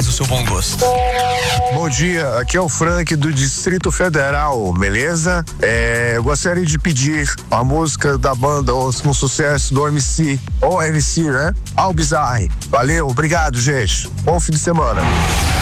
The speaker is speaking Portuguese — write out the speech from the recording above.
mais o seu bom gosto. Bom dia, aqui é o Frank do Distrito Federal, beleza? Eu gostaria de pedir a música da banda, um sucesso do MC, ou MC, né? Al Bizarre. Valeu, obrigado, gente. Bom fim de semana.